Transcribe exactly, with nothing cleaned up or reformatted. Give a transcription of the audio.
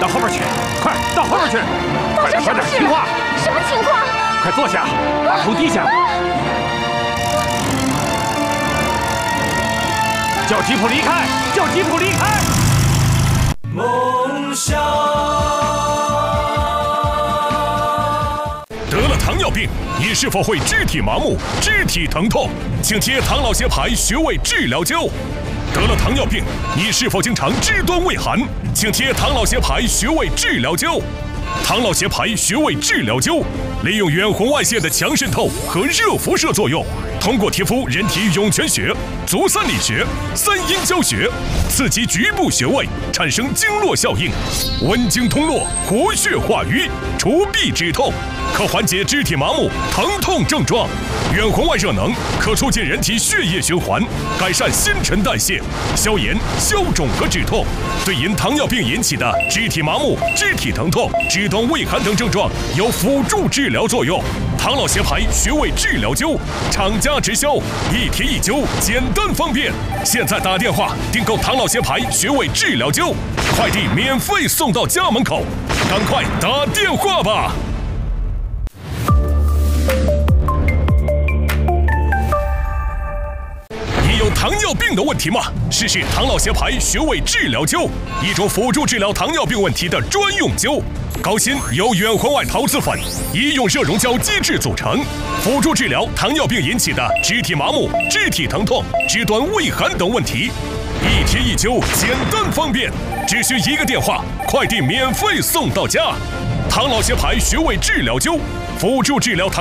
后边去，快到后边去！快点，快点，听话！ 什么情况？ 快坐下，把头低下。叫吉普离开！叫吉普离开！ 梦想。得了糖尿病，你是否会肢体麻木、肢体疼痛？请贴唐老协牌穴位治疗灸。得了糖尿病，你是否经常肢端畏寒？请贴唐老协牌穴位治疗灸。唐老协牌穴位治疗灸，利用远红外线的强渗透和热辐射作用，通过贴敷人体涌泉穴、足三里穴、三阴交穴，刺激局部穴位，产生经络效应，温经通络，活血化瘀，除痹止痛，可缓解肢体麻木、疼痛症状。远红外热能可促进人体血液循环，改善新陈代谢，消炎、消肿和止痛，对因糖尿病引起的肢体麻木、肢体疼痛、肢端畏寒等症状有辅助治疗作用。唐老协牌穴位治疗灸，厂家直销，一贴一灸，简单方便。现在打电话订购唐老协牌穴位治疗灸，快递免费送到家门口，赶快打电话吧！糖尿病的问题吗？试试唐老协牌穴位治疗灸，一种辅助治疗糖尿病问题的专用灸。高锌由远红外陶瓷粉、医用热溶胶基质组成，辅助治疗糖尿病引起的肢体麻木、肢体疼痛、肢端畏寒等问题。一贴一灸，简单方便，只需一个电话，快递免费送到家。唐老协牌穴位治疗灸，辅助治疗糖。